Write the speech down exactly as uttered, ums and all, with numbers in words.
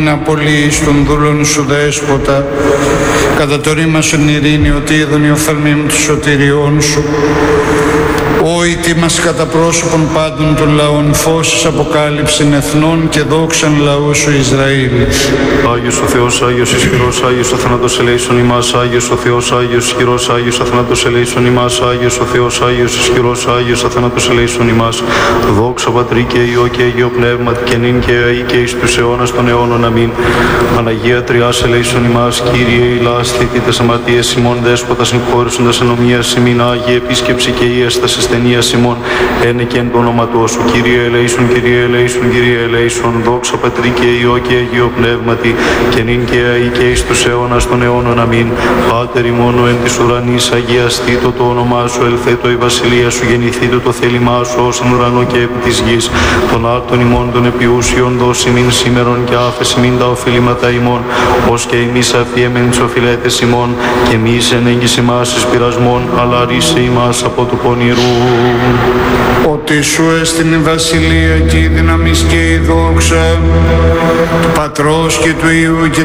μην απολύεις των δούλων σου δέσποτα, κατά το ρήμα σου ειρήνη, ότι είδον η οφθαλμή μου του σωτηριών σου. Όι τι μας κατά πρόσωπον πάντων των λαών, φώσεις αποκάλυψην εθνών και δόξαν λαού σου Ισραήλ. Άγιος ο Θεός, Άγιος ισχυρός, Άγιος ο θάνατος ελέησον ημάς, Άγιος ο Θεός, Άγιος ισχυρός, Άγιος ο θάνατος ελέησον ημάς, Άγιος ο Θεός, Άγιος ισχυρός, Άγιος ο θάνατος ελέησον ημάς. Δόξα Πατρί και Υιό και Αγίο Πνεύματι και νυν και αεί και εις τους αιώνας των αιώνων. Αμήν. Παναγία Τριάς ελέησον ημάς, Κύριε ηλάσθητη τας αμαρτίες ημών, δέσποτας εγχώρισοντας ενομίας ημίν, Άγιε επίσκεψη και ίαστας ασθενείας ημών, ένε και εν το όνοματό σου. Κύριε ελέησον, Κύριε ελέησον, Κύριε ελέησον. Δόξα Πατρί και Υιό και Αγίο Πνεύματι και νυν και αεί και εις τους αιώνας των αιώνων. Αμήν. Πάτερ ημών ο εν της ουρανής, αγιαστήτω το όνομά σου, ελθέτω η βασιλεία σου, γεννηθήτω το θέλημά σου ως εν ουρανό και επί της γης. Των άρτων ημών των επιούσιων δώσει μην σήμερον και άφεση μην τα οφειλήματα ημών, ως και εμείς αφιέμεν τις οφειλέτες ημών, και εμείς ενέγγις ημάς εις πειρασμών, αλλά ρίσε ημάς από του πονηρού. Ότι σου έστειν η βασιλεία και η δύναμις και η δόξα του Πατρός και του Υιού και